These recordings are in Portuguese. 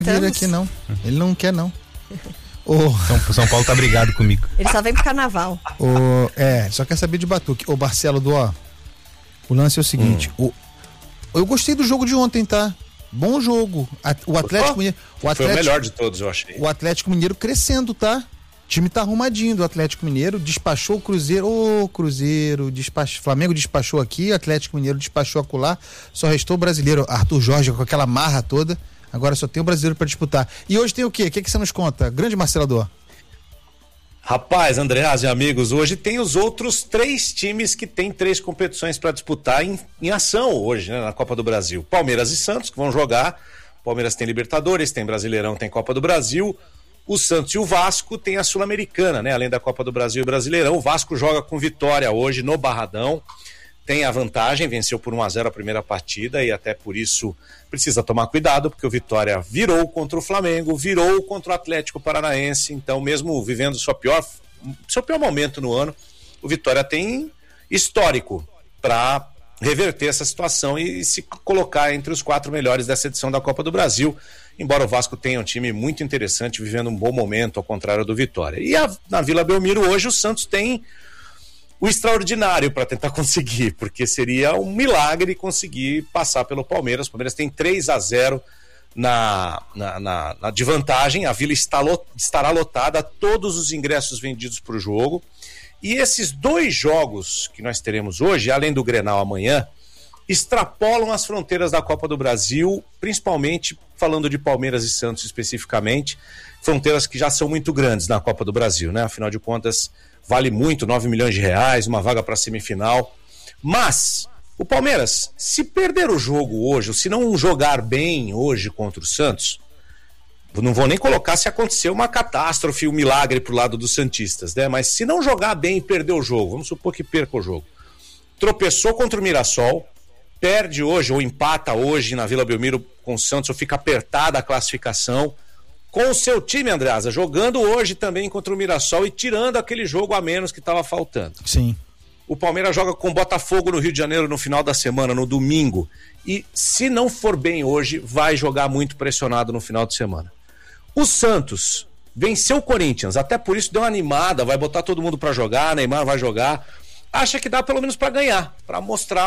Vir aqui não. Ele não quer não. São Paulo tá brigado comigo. Ele só vem pro carnaval. Só quer saber de batuque. Ô Marcelo, o lance é o seguinte, eu gostei do jogo de ontem, tá? Bom jogo. O Atlético Mineiro... Foi o melhor de todos, eu achei. O Atlético Mineiro crescendo, tá? O time tá arrumadinho do Atlético Mineiro, despachou o Cruzeiro. Flamengo despachou aqui, Atlético Mineiro despachou acolá, só restou o brasileiro, Arthur Jorge, com aquela marra toda. Agora só tem o brasileiro para disputar. E hoje tem o quê? O que você nos conta? Grande Marcelo Dor. Rapaz, Andreas e amigos, hoje tem os outros 3 times que têm 3 competições para disputar em ação hoje, né, na Copa do Brasil. Palmeiras e Santos, que vão jogar. Palmeiras tem Libertadores, tem Brasileirão, tem Copa do Brasil. O Santos e o Vasco tem a Sul-Americana, né? Além da Copa do Brasil e Brasileirão. O Vasco joga com vitória hoje no Barradão. Tem a vantagem, venceu por 1-0 a primeira partida e até por isso precisa tomar cuidado, porque o Vitória virou contra o Flamengo, virou contra o Atlético Paranaense, então mesmo vivendo seu pior momento no ano, o Vitória tem histórico para reverter essa situação e se colocar entre os 4 melhores dessa edição da Copa do Brasil, embora o Vasco tenha um time muito interessante, vivendo um bom momento, ao contrário do Vitória. E na Vila Belmiro hoje o Santos tem o extraordinário para tentar conseguir, porque seria um milagre conseguir passar pelo Palmeiras. O Palmeiras tem 3-0 de vantagem, a Vila estará lotada, todos os ingressos vendidos para o jogo. E esses 2 jogos que nós teremos hoje, além do Grenal amanhã, extrapolam as fronteiras da Copa do Brasil, principalmente falando de Palmeiras e Santos especificamente, fronteiras que já são muito grandes na Copa do Brasil, né? Afinal de contas, vale muito, 9 milhões de reais, uma vaga para semifinal. Mas o Palmeiras, se perder o jogo hoje, ou se não jogar bem hoje contra o Santos, não vou nem colocar se acontecer uma catástrofe, um milagre pro lado dos santistas, né? Mas se não jogar bem e perder o jogo, vamos supor que perca o jogo, tropeçou contra o Mirassol, perde hoje ou empata hoje na Vila Belmiro com o Santos, ou fica apertada a classificação, com o seu time, Andreasa, jogando hoje também contra o Mirassol e tirando aquele jogo a menos que estava faltando. Sim. O Palmeiras joga com o Botafogo no Rio de Janeiro no final da semana, no domingo, e se não for bem hoje, vai jogar muito pressionado no final de semana. O Santos venceu o Corinthians, até por isso deu uma animada, vai botar todo mundo para jogar, Neymar vai jogar, acha que dá pelo menos para ganhar, para mostrar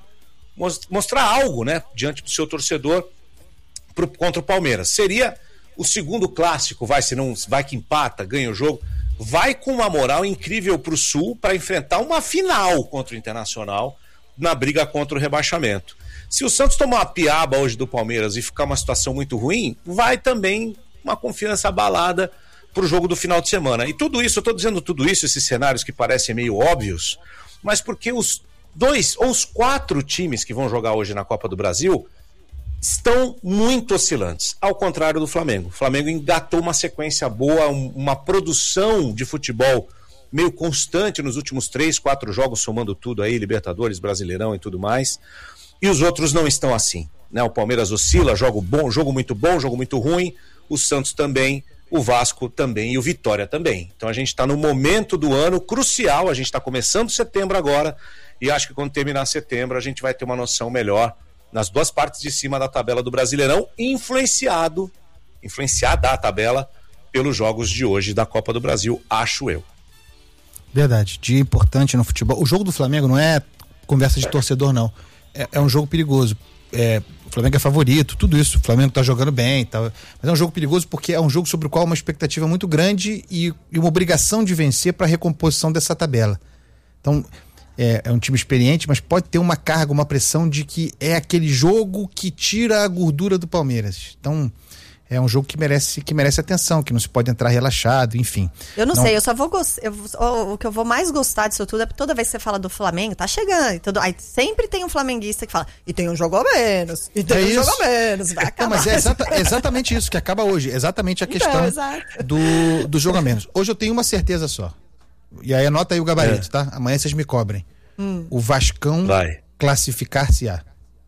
algo, né, diante do seu torcedor contra o Palmeiras. Seria o segundo clássico, vai que empata, ganha o jogo, vai com uma moral incrível pro Sul para enfrentar uma final contra o Internacional na briga contra o rebaixamento. Se o Santos tomar uma piaba hoje do Palmeiras e ficar uma situação muito ruim, vai também uma confiança abalada pro jogo do final de semana. E tudo isso, eu tô dizendo tudo isso, esses cenários que parecem meio óbvios, mas porque os 2 ou os 4 times que vão jogar hoje na Copa do Brasil estão muito oscilantes, ao contrário do Flamengo. O Flamengo engatou uma sequência boa, uma produção de futebol meio constante nos últimos 3, 4 jogos, somando tudo aí, Libertadores, Brasileirão e tudo mais, e os outros não estão assim, né? O Palmeiras oscila, jogo muito bom, jogo muito ruim, o Santos também, o Vasco também e o Vitória também. Então a gente está no momento do ano crucial, a gente está começando setembro agora, e acho que quando terminar setembro a gente vai ter uma noção melhor nas 2 partes de cima da tabela do Brasileirão, influenciada a tabela pelos jogos de hoje da Copa do Brasil, acho eu. Verdade, dia importante no futebol. O jogo do Flamengo não é conversa de torcedor, não. É um jogo perigoso. O Flamengo é favorito, tudo isso. O Flamengo tá jogando bem, tá, mas é um jogo perigoso porque é um jogo sobre o qual há uma expectativa muito grande e uma obrigação de vencer para a recomposição dessa tabela. Então, é um time experiente, mas pode ter uma carga, uma pressão de que é aquele jogo que tira a gordura do Palmeiras. Então, é um jogo que merece atenção, que não se pode entrar relaxado, enfim. Eu não sei, eu só vou gostar. O que eu vou mais gostar disso tudo é toda vez que você fala do Flamengo, tá chegando. Aí sempre tem um flamenguista que fala, e tem um jogo a menos, e tem um jogo a menos, vai acabar. Não, mas é exatamente isso que acaba hoje, exatamente a questão do jogo a menos. Hoje eu tenho uma certeza só. E aí anota aí o gabarito, tá? Amanhã vocês me cobrem. O Vascão vai classificar-se-á.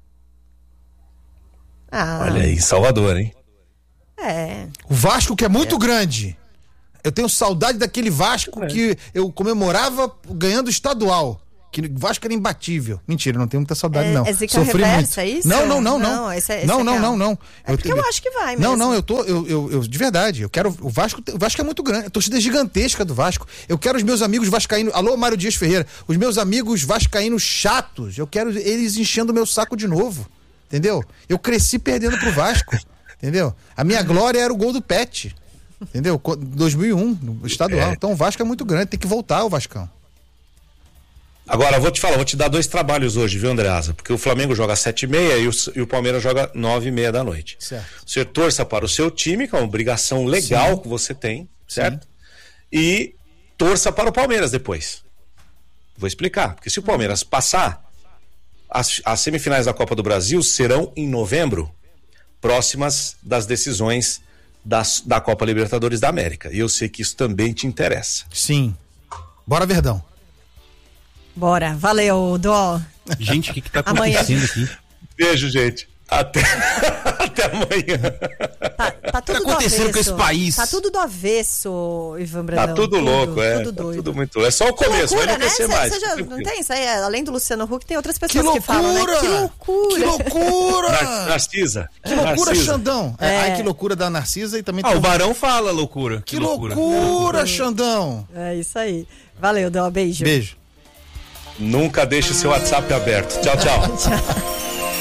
Olha aí, Salvador, hein? O Vasco, que é muito grande. Eu tenho saudade daquele Vasco que eu comemorava ganhando estadual. Que o Vasco era imbatível. Mentira, não tenho muita saudade, não. É zica reversa, é isso? Não. Não. Não. É porque eu acho que vai mesmo. Não, eu de verdade, eu quero o Vasco é muito grande, a torcida é gigantesca do Vasco. Eu quero os meus amigos vascaínos, alô Mário Dias Ferreira, os meus amigos vascaínos chatos, eu quero eles enchendo o meu saco de novo, entendeu? Eu cresci perdendo pro Vasco, entendeu? A minha glória era o gol do Pet, entendeu? 2001, no estadual. Então o Vasco é muito grande, tem que voltar o Vascão. Agora, vou te dar 2 trabalhos hoje, viu, Andreasa? Porque o Flamengo joga às 7h30 e o Palmeiras joga 9h30 da noite. Certo. Você torça para o seu time, que é uma obrigação legal que você tem, certo? E torça para o Palmeiras depois. Vou explicar. Porque se o Palmeiras passar, as semifinais da Copa do Brasil serão em novembro, próximas das decisões da Copa Libertadores da América. E eu sei que isso também te interessa. Sim. Bora, Verdão. Bora, valeu, Dó. Gente, o que tá acontecendo aqui? Beijo, gente. Até amanhã. Tá tudo do avesso com esse país? Tá tudo do avesso, Ivan Brandão. Tá tudo louco, tudo doido. Tudo muito. É só o começo, loucura, vai não crescer mais. Você já não tem isso aí? Além do Luciano Huck, tem outras pessoas que que falam, né? Que loucura! Que loucura! Narcisa. Que loucura, Narcisa. Xandão. Ai, que loucura da Narcisa e também... O Barão fala loucura. Que loucura, Xandão. É isso aí. Valeu, Dó, beijo. Beijo. Nunca deixe seu WhatsApp aberto. Tchau, tchau. Tchau.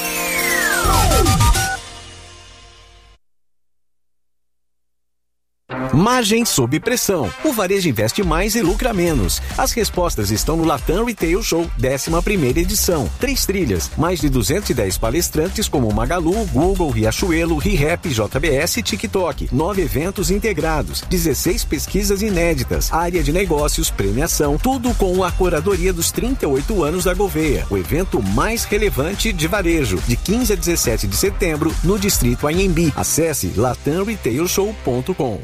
Margem sob pressão. O varejo investe mais e lucra menos. As respostas estão no Latam Retail Show, 11ª edição. 3 trilhas, mais de 210 palestrantes como Magalu, Google, Riachuelo, ReHap, JBS e TikTok. 9 eventos integrados, 16 pesquisas inéditas, área de negócios, premiação, tudo com a curadoria dos 38 anos da Gouveia. O evento mais relevante de varejo, de 15 a 17 de setembro, no Distrito Anhembi. Acesse latamretailshow.com.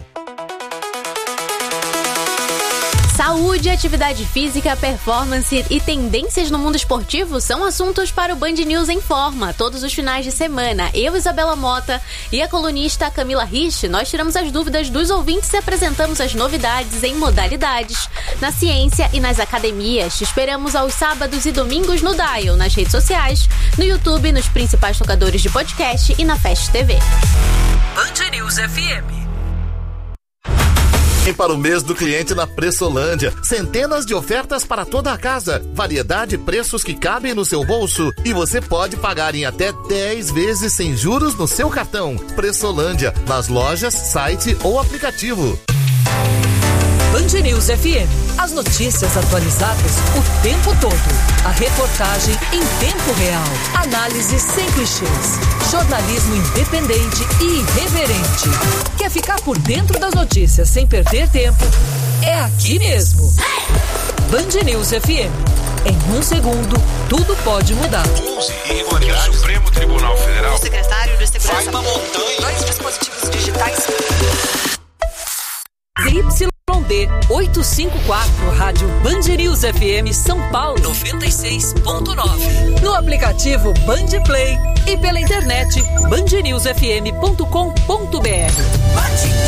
Saúde, atividade física, performance e tendências no mundo esportivo são assuntos para o Band News em Forma. Todos os finais de semana, eu, Isabela Mota, e a colunista Camila Rich, nós tiramos as dúvidas dos ouvintes e apresentamos as novidades em modalidades, na ciência e nas academias. Te esperamos aos sábados e domingos no Dial, nas redes sociais, no YouTube, nos principais tocadores de podcast e na Fast TV. Band News FM. Para o mês do cliente na Pressolândia, centenas de ofertas para toda a casa, variedade e preços que cabem no seu bolso e você pode pagar em até 10 vezes sem juros no seu cartão. Pressolândia, nas lojas, site ou aplicativo. Band News FM. As notícias atualizadas o tempo todo. A reportagem em tempo real. Análise sem clichês. Jornalismo independente e irreverente. Quer ficar por dentro das notícias sem perder tempo? É aqui mesmo. Band News FM. Em 1 segundo, tudo pode mudar. 11 irregularidades. O Supremo Tribunal Federal. O secretário de Segurança. Vai uma montanha. 2 dispositivos digitais. ZYD 854, Rádio Band News FM São Paulo 96.9. No aplicativo Band Play e pela internet bandnewsfm.com.br.